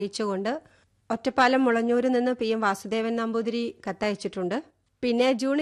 അറിയിച്ചുകൊണ്ട് ഒറ്റപ്പാലം മുളഞ്ഞൂരിൽ നിന്ന് PM വാസുദേവൻ നമ്പൂതിരി കത്തയച്ചിട്ടുണ്ട്. പിന്നെ ജൂൺ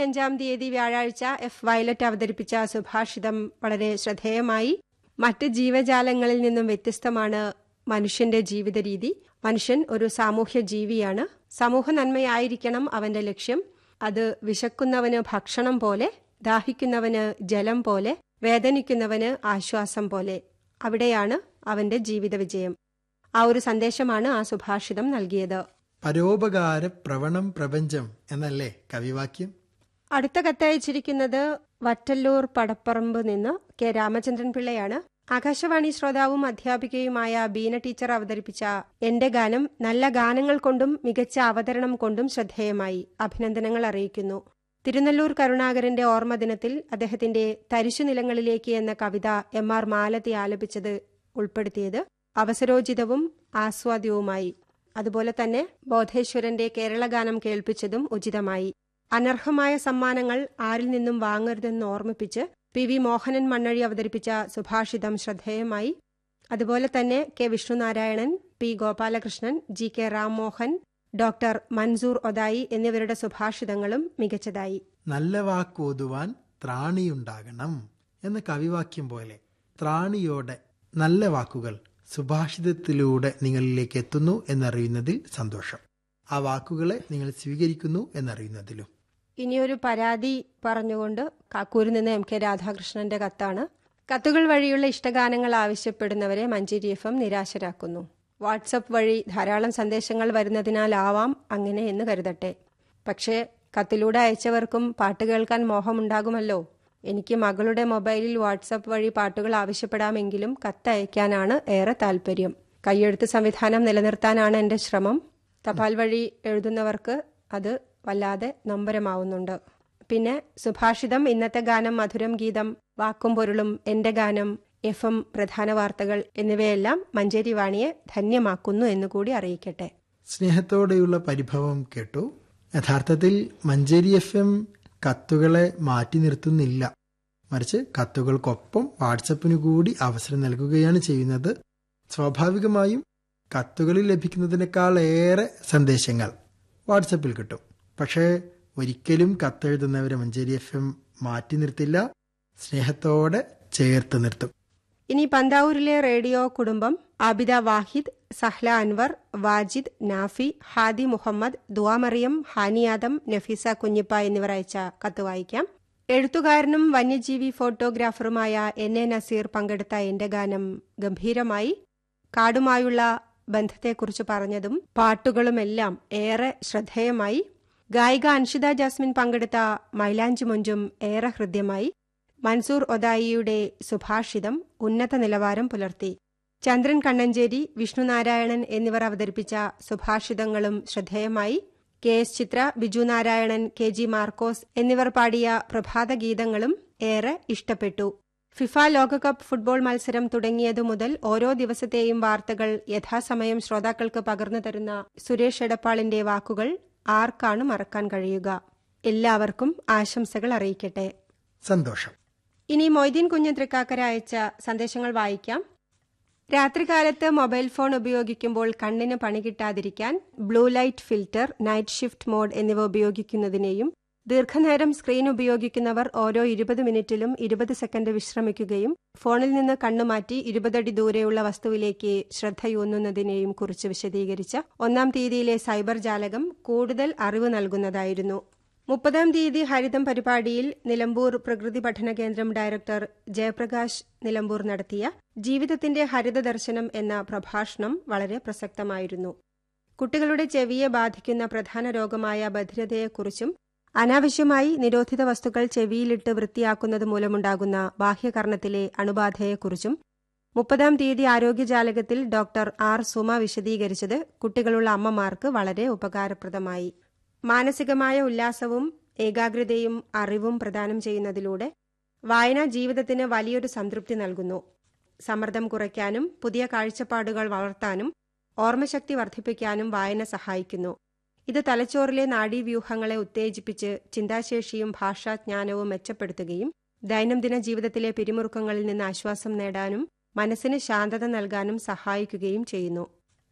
25 വ്യാഴാഴ്ച F വയലറ്റ് അവതരിപ്പിച്ച സുഭാഷിതം വളരെ ശ്രദ്ധേയമായി. മറ്റ് ജീവജാലങ്ങളിൽ നിന്നും വ്യത്യസ്തമാണ് മനുഷ്യന്റെ ജീവിത രീതി. മനുഷ്യൻ ഒരു സാമൂഹ്യ ജീവിയാണ്. സമൂഹ നന്മയായിരിക്കണം അവന്റെ ലക്ഷ്യം. അത് വിശക്കുന്നവന് ഭക്ഷണം പോലെ, ദാഹിക്കുന്നവന് ജലം പോലെ, വേദനിക്കുന്നവന് ആശ്വാസം പോലെ. അവിടെയാണ് അവന്റെ ജീവിത വിജയം. ആ ഒരു സന്ദേശമാണ് ആ സുഭാഷിതം നൽകിയത്. പരോപകാര പ്രവണം പ്രപഞ്ചം എന്നല്ലേ കവിവാക്യം? അടുത്ത കത്തയച്ചിരിക്കുന്നത് വറ്റല്ലൂർ പടപ്പറമ്പ് നിന്ന് കെ രാമചന്ദ്രൻ പിള്ളയാണ്. ആകാശവാണി ശ്രോതാവും അധ്യാപികയുമായ ബീന ടീച്ചർ അവതരിപ്പിച്ച എന്റെ ഗാനം നല്ല ഗാനങ്ങൾ കൊണ്ടും മികച്ച അവതരണം കൊണ്ടും ശ്രദ്ധേയമായി. അഭിനന്ദനങ്ങൾ അറിയിക്കുന്നു. തിരുനെല്ലൂർ കരുണാകരന്റെ ഓർമ്മദിനത്തിൽ അദ്ദേഹത്തിന്റെ തരിശുനിലങ്ങളിലേക്ക് എന്ന കവിത MR മാലതി ആലപിച്ചത് ഉൾപ്പെടുത്തിയത് അവസരോചിതവും ആസ്വാദ്യവുമായി. അതുപോലെ തന്നെ ബോധേശ്വരന്റെ കേരളഗാനം കേൾപ്പിച്ചതും ഉചിതമായി. അനർഹമായ സമ്മാനങ്ങൾ ആരിൽ നിന്നും വാങ്ങരുതെന്ന് ഓർമ്മിപ്പിച്ച് PV മോഹനൻ മണ്ണഴി അവതരിപ്പിച്ച സുഭാഷിതം ശ്രദ്ധേയമായി. അതുപോലെ തന്നെ K Vishnunarayanan, P Gopalakrishnan, GK Rammohan, doctor Mansoor Othayi എന്നിവരുടെ സുഭാഷിതങ്ങളും മികച്ചതായി. നല്ല വാക്കോതുവാൻ ത്രാണിയുണ്ടാകണം എന്ന കവിവാക്യം പോലെ ത്രാണിയോടെ നല്ല വാക്കുകൾ സുഭാഷിതത്തിലൂടെ നിങ്ങളിലേക്ക് എത്തുന്നു എന്നറിയുന്നതിൽ സന്തോഷം. ആ വാക്കുകളെ നിങ്ങൾ സ്വീകരിക്കുന്നു എന്നറിയുന്നതിലും. ഇനിയൊരു പരാതി പറഞ്ഞുകൊണ്ട് കാക്കൂരിൽ നിന്ന് MK രാധാകൃഷ്ണന്റെ കത്താണ്. കത്തുകൾ വഴിയുള്ള ഇഷ്ടഗാനങ്ങൾ ആവശ്യപ്പെടുന്നവരെ മഞ്ചേരി FM നിരാശരാക്കുന്നു. വാട്സപ്പ് വഴി ധാരാളം സന്ദേശങ്ങൾ വരുന്നതിനാലാവാം അങ്ങനെ എന്ന് കരുതട്ടെ. പക്ഷേ കത്തിലൂടെ അയച്ചവർക്കും പാട്ട് കേൾക്കാൻ മോഹമുണ്ടാകുമല്ലോ. എനിക്ക് മകളുടെ മൊബൈലിൽ വാട്സപ്പ് വഴി പാട്ടുകൾ ആവശ്യപ്പെടാമെങ്കിലും കത്തയക്കാനാണ് ഏറെ താല്പര്യം. കയ്യെഴുത്ത് സംവിധാനം നിലനിർത്താനാണ് എന്റെ ശ്രമം. തപാൽ വഴി എഴുതുന്നവർക്ക് അത് വല്ലാതെ നൊമ്പരമാവുന്നുണ്ട്. പിന്നെ സുഭാഷിതം, ഇന്നത്തെ ഗാനം, മധുരം ഗീതം, വാക്കും പൊരുളും, എന്റെ ഗാനം, FM പ്രധാന വാർത്തകൾ എന്നിവയെല്ലാം മഞ്ചേരി വാണിയെ ധന്യമാക്കുന്നു എന്നുകൂടി അറിയിക്കട്ടെ. സ്നേഹത്തോടെയുള്ള പരിഭവം കേട്ടു. യഥാർത്ഥത്തിൽ മഞ്ചേരി FM കത്തുകളെ മാറ്റി നിർത്തുന്നില്ല. മറിച്ച് കത്തുകൾക്കൊപ്പം വാട്സപ്പിനു കൂടി അവസരം നൽകുകയാണ് ചെയ്യുന്നത്. സ്വാഭാവികമായും കത്തുകളിൽ ലഭിക്കുന്നതിനേക്കാൾ ഏറെ സന്ദേശങ്ങൾ വാട്സപ്പിൽ കിട്ടും. പക്ഷേ ഒരിക്കലും കത്തെഴുതുന്നവരെ മഞ്ചേരി FM മാറ്റി നിർത്തില്ല, സ്നേഹത്തോടെ ചേർത്ത് നിർത്തും. ഇനി പന്താവൂരിലെ റേഡിയോ കുടുംബം ആബിദ വാഹിദ്, സഹ്ല അൻവർ, വാജിദ്, നാഫി, ഹാദി മുഹമ്മദ്, ദുവാമറിയം, ഹാനിയാദം, നഫീസ കുഞ്ഞിപ്പ എന്നിവർ അയച്ച കത്ത് വായിക്കാം. എഴുത്തുകാരനും വന്യജീവി ഫോട്ടോഗ്രാഫറുമായ NA നസീർ പങ്കെടുത്ത എന്റെ ഗാനം ഗംഭീരമായി. കാടുമായുള്ള ബന്ധത്തെക്കുറിച്ച് പറഞ്ഞതും പാട്ടുകളുമെല്ലാം ഏറെ ശ്രദ്ധേയമായി. ഗായിക അൻഷിത ജാസ്മിൻ പങ്കെടുത്ത മൈലാഞ്ചി മൊഞ്ചും ഏറെ ഹൃദ്യമായി. മൻസൂർ ഒതായിയുടെ സുഭാഷിതം ഉന്നത നിലവാരം പുലർത്തി. ചന്ദ്രൻ കണ്ണഞ്ചേരി, വിഷ്ണുനാരായണൻ എന്നിവർ അവതരിപ്പിച്ച സുഭാഷിതങ്ങളും ശ്രദ്ധേയമായി. KS ചിത്ര, ബിജു നാരായണൻ, KG മാർക്കോസ് എന്നിവർ പാടിയ പ്രഭാത ഗീതങ്ങളും ഏറെ ഇഷ്ടപ്പെട്ടു. ഫിഫ ലോകകപ്പ് ഫുട്ബോൾ മത്സരം തുടങ്ങിയതു മുതൽ ഓരോ ദിവസത്തെയും വാർത്തകൾ യഥാസമയം ശ്രോതാക്കൾക്ക് പകർന്നു തരുന്ന സുരേഷ് എടപ്പാളിന്റെ വാക്കുകൾ ആർക്കാണ് മറക്കാൻ കഴിയുക? എല്ലാവർക്കും ആശംസകൾ അറിയിക്കട്ടെ. സന്തോഷം. ഇനി മൊയ്തീൻ കുഞ്ഞ് തൃക്കാക്കര അയച്ച സന്ദേശങ്ങൾ വായിക്കാം. രാത്രികാലത്ത് മൊബൈൽ ഫോൺ ഉപയോഗിക്കുമ്പോൾ കണ്ണിന് പണി കിട്ടാതിരിക്കാൻ blue light filter, night shift mode എന്നിവ ഉപയോഗിക്കുന്നതിനെയും ദീർഘനേരം സ്ക്രീൻ ഉപയോഗിക്കുന്നവർ ഓരോ 20 മിനിറ്റിലും 20 സെക്കൻഡ് വിശ്രമിക്കുകയും ഫോണിൽ നിന്ന് കണ്ണുമാറ്റി 20 അടി ദൂരെയുള്ള വസ്തുവിലേക്ക് ശ്രദ്ധയൂന്നുന്നതിനെയും കുറിച്ച് വിശദീകരിച്ച 1-ാം തീയതിയിലെ സൈബർ ജാലകം കൂടുതൽ അറിവ് നൽകുന്നതായിരുന്നു. 30-ാം തീയതി ഹരിതം പരിപാടിയിൽ നിലമ്പൂർ പ്രകൃതി പഠന കേന്ദ്രം ഡയറക്ടർ ജയപ്രകാശ് നിലമ്പൂർ നടത്തിയ ജീവിതത്തിന്റെ ഹരിത ദർശനം എന്ന പ്രഭാഷണം വളരെ പ്രസക്തമായിരുന്നു. കുട്ടികളുടെ ചെവിയെ ബാധിക്കുന്ന പ്രധാന രോഗമായ ബധിരതയെക്കുറിച്ചും അനാവശ്യമായി നിരോധിത വസ്തുക്കൾ ചെവിയിലിട്ട് വൃത്തിയാക്കുന്നത് മൂലമുണ്ടാകുന്ന ബാഹ്യകർണത്തിലെ അണുബാധയെക്കുറിച്ചും 30-ാം തീയതി ആരോഗ്യജാലകത്തിൽ ഡോക്ടർ R സുമ വിശദീകരിച്ചത് കുട്ടികളുള്ള അമ്മമാർക്ക് വളരെ ഉപകാരപ്രദമായി. മാനസികമായ ഉല്ലാസവും ഏകാഗ്രതയും അറിവും പ്രദാനം ചെയ്യുന്നതിലൂടെ വായന ജീവിതത്തിന് വലിയൊരു സംതൃപ്തി നൽകുന്നു. സമ്മർദ്ദം കുറയ്ക്കാനും പുതിയ കാഴ്ചപ്പാടുകൾ വളർത്താനും ഓർമ്മശക്തി വർദ്ധിപ്പിക്കാനും വായന സഹായിക്കുന്നു. ഇത് തലച്ചോറിലെ നാഡീവ്യൂഹങ്ങളെ ഉത്തേജിപ്പിച്ച് ചിന്താശേഷിയും ഭാഷാജ്ഞാനവും മെച്ചപ്പെടുത്തുകയും ദൈനംദിന ജീവിതത്തിലെ പിരിമുറുക്കങ്ങളിൽ നിന്ന് ആശ്വാസം നേടാനും മനസ്സിന് ശാന്തത നൽകാനും സഹായിക്കുകയും ചെയ്യുന്നു.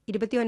29